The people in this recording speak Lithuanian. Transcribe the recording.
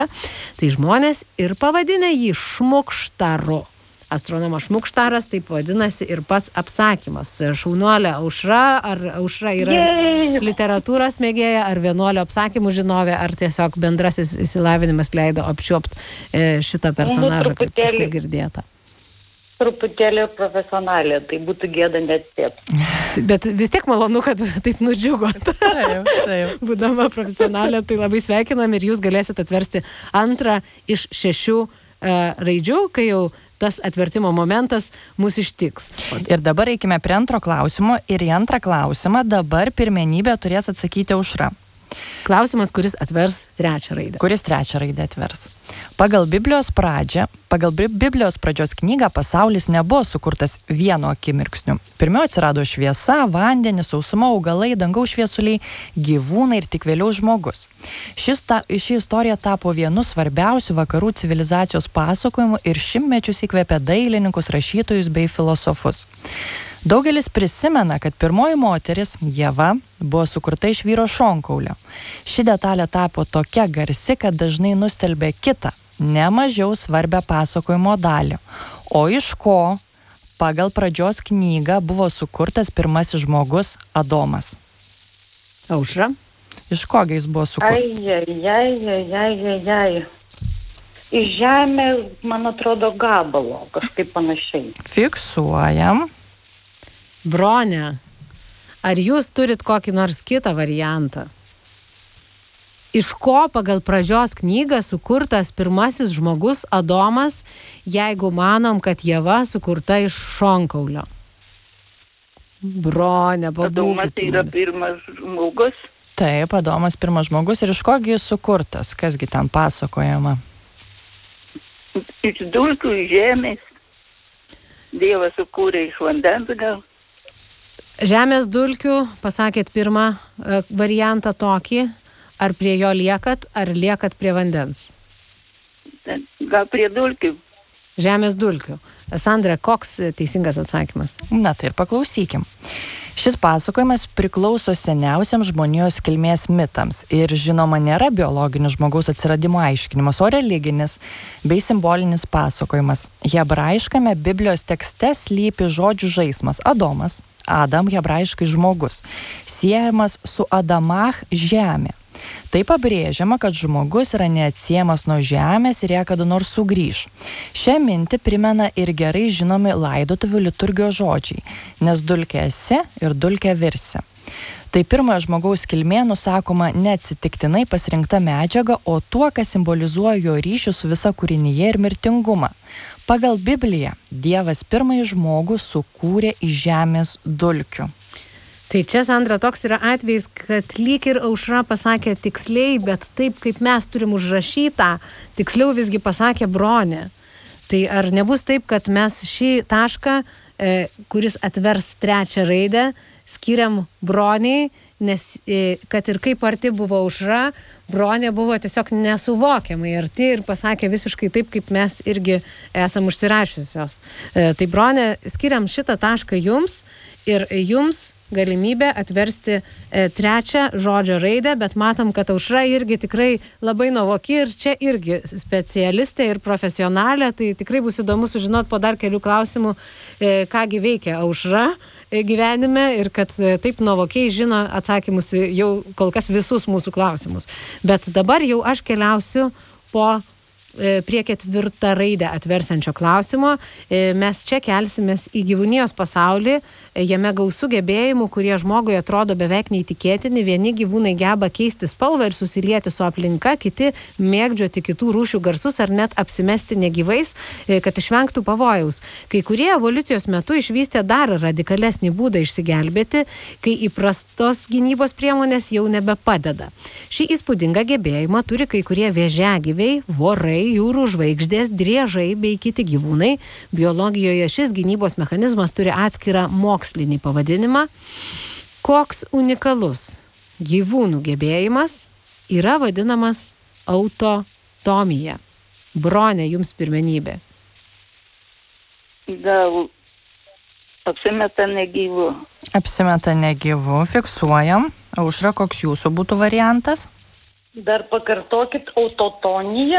Tai žmonės ir pavadinę jį Šmukštaru. Astronomas Šmukštaras, taip vadinasi ir pats apsakymas. Šaunuolė Aušra, ar Aušra yra literatūros mėgėja, ar vienuolio apsakymų žinovė, ar tiesiog bendrasis įsilavinimas leido apčiuopti šitą personažą, kaip kažkur girdėta? Truputėlį profesionalė, tai būtų gėda neatspėti. Bet vis tiek malonu, kad taip nudžiugot. Taip. Būdama profesionalė, tai labai sveikinam ir jūs galėsit atversti antrą iš 6 raidžių, kai jau tas atvertimo momentas mus ištiks. Ir dabar eikime prie antro klausimo ir į antrą klausimą dabar pirmenybę turės atsakyti Aušra. Klausimas, kuris atvers 3 raidę. Kuris 3 raidę atvers. Pagal Biblijos pradžios knygą pasaulis nebuvo sukurtas vienu akimirksniu. Pirmiau atsirado šviesa, vandenis, sausuma, augalai, dangaus šviesuliai, gyvūnai ir tik vėliau žmogus. Ši istorija tapo vienu svarbiausių vakarų civilizacijos pasakojimų ir šimtmečius įkvėpė dailininkus, rašytojus bei filosofus. Daugelis prisimena, kad pirmoji moteris, Ieva, buvo sukurta iš vyro šonkaulio. Ši detalė tapo tokia garsi, kad dažnai nustelbė kitą, ne mažiau svarbią pasakojimo dalį. O iš ko pagal pradžios knygą buvo sukurtas pirmasis žmogus Adomas? Aušra? Iš kogi jis buvo sukurtas? Iš žemės, man atrodo, gabalo, kažkaip panašiai. Fiksuojam. Bronė, ar jūs turit kokį nors kitą variantą? Iš ko pagal pradžios knygą sukurtas pirmasis žmogus Adomas, jeigu manom, kad Ieva sukurta iš šonkaulio? Bronė, pabūkit. Adomas yra pirmas žmogus? Taip, Adomas pirmas žmogus. Ir iš kogi jis sukurtas? Kasgi ten pasakojama? Iš dulkių, iš žemės. Dievas sukūrė iš vandens gal. Žemės dulkių, pasakėt pirmą variantą tokį, ar prie jo liekat, ar liekat prie vandens? Gal prie dulkių. Žemės dulkių. Sandra, koks teisingas atsakymas? Na tai ir paklausykim. Šis pasakojimas priklauso seniausiam žmonijos kilmės mitams ir žinoma nėra biologinis žmogaus atsiradimo aiškinimas, o religinis bei simbolinis pasakojimas. Hebrajiškame Biblijos tekste slypi žodžių žaismas Adomas, Adam hebrajiškai žmogus, siejamas su Adamach žemė. Tai pabrėžiama, kad žmogus yra neatsiejamas nuo žemės ir ją kada nors sugrįž. Šią mintį primena ir gerai žinomi laidotuvių liturgijos žodžiai, nes dulkė esi ir dulkė virsi. Tai pirmojo žmogaus kilmė nusakoma neatsitiktinai pasirinkta medžiaga, o tuo, kas simbolizuoja jo ryšį su visa kūrinyje ir mirtingumą. Pagal Bibliją Dievas pirmąjį žmogų sukūrė iš žemės dulkių. Tai čia, Sandra, toks yra atvejis, kad lyg ir Aušra pasakė tiksliai, bet taip, kaip mes turim užrašytą, tiksliau visgi pasakė Bronė. Tai ar nebus taip, kad mes šį tašką, kuris atvers 3 raidę, skiriam Broniai, nes kad ir kaip arti buvo Aušra, Bronė buvo tiesiog nesuvokiamai arti ir pasakė visiškai taip, kaip mes irgi esam užsirašiusios. Tai Bronė, skiriam šitą tašką jums ir jums galimybę atversti 3 žodžio raidę, bet matom, kad Aušra irgi tikrai labai nuovoki ir čia irgi specialistė ir profesionalė, tai tikrai bus įdomu sužinot po dar kelių klausimų, kągi veikia Aušra gyvenime ir kad taip nuovokiai žino atsakymus jau kol kas visus mūsų klausimus. Bet dabar jau aš keliausiu prie 4 raidę atversiančio klausimo. Mes čia kelsimės į gyvūnijos pasaulį, jame gausų gebėjimų, kurie žmogui atrodo beveik neįtikėtini. Vieni gyvūnai geba keisti spalvą ir susilieti su aplinka, kiti mėgdžioti kitų rūšių garsus ar net apsimesti negyvais, kad išvengtų pavojaus. Kai kurie evoliucijos metu išvystė dar radikalesnį būdą išsigelbėti, kai įprastos gynybos priemonės jau nebepadeda. Šį įspūdingą gebėjimą turi kai kurie vėžiagyviai, vorai, jūrų žvaigždės, driežai bei kiti gyvūnai. Biologijoje šis gynybos mechanizmas turi atskirą mokslinį pavadinimą. Koks unikalus gyvūnų gebėjimas yra vadinamas autotomija? Bronė, jums pirmenybė. Gal apsimeta negyvu. Apsimeta negyvu, fiksuojam. Aušra, koks jūsų būtų variantas? Dar pakartokit autotonija.